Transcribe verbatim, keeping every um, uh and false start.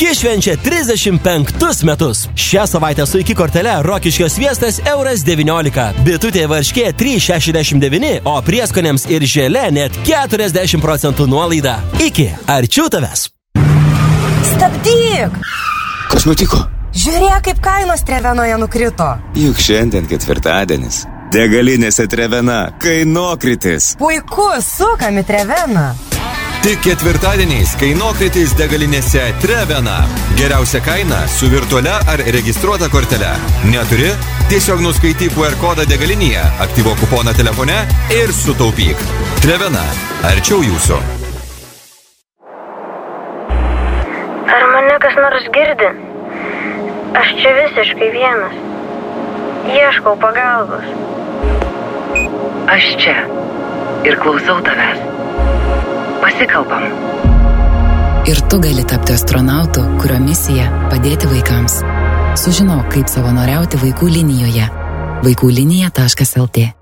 Iki švenčia trisdešimt penktus metus. Šią savaitę su iki kortele Rokiškio sviestas euras devyniolika, bitutė varškė trys šešiasdešimt devyni, o prieskonėms ir želė net keturiasdešimt procentų nuolaida. Iki, arčiau tavęs. Stabdyk! Kas nutiko? Žiūrėk, kaip kainos Trevenoje nukrito. Juk šiandien ketvirtadienis. Degalinėse Trevena kainokritis. Puiku, sukam į Treveną. Tik ketvirtadieniais kainokritis degalinėse Trevena. Geriausia kaina su virtualia ar registruota kortele. Neturi? Tiesiog nuskaityk Q R kodą degalinėje, aktyvuok kuponą telefone ir sutaupyk. Trevena. Arčiau jūsų. Ar mane kas nors girdi? Aš čia visiškai vienas. Ieškau pagalbos. Aš čia ir klausau tavęs. Pasikalbam. Ir tu gali tapti astronautu, kurio misija padėti vaikams. Sužinok, kaip savanoriauti vaikų linijoje. vaikų linija taškas el tė.